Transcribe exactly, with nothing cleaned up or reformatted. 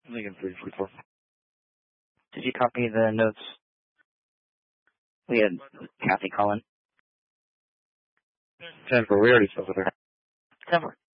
Lincoln three forty-four. Did you copy the notes? We had Kathy call in. ten four, we already spoke with her. ten four.